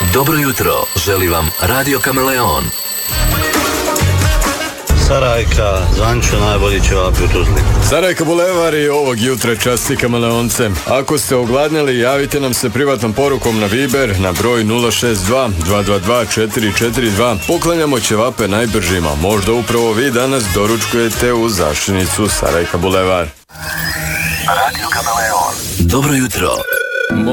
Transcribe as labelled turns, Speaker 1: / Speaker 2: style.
Speaker 1: Dobro jutro, želi vam Radio Kameleon.
Speaker 2: Sarajka, Zanču, najbolji ćevapi u Tuzli.
Speaker 3: Sarajka Bulevar i ovog jutra časti Kameleonce. Ako ste ogladnjeli, javite nam se privatnom porukom na Viber na broj 062 222 442. Poklanjamo ćevape najbržima. Možda upravo vi danas doručkujete u zaštinicu Sarajka Bulevar.
Speaker 1: Radio Kameleon. Dobro jutro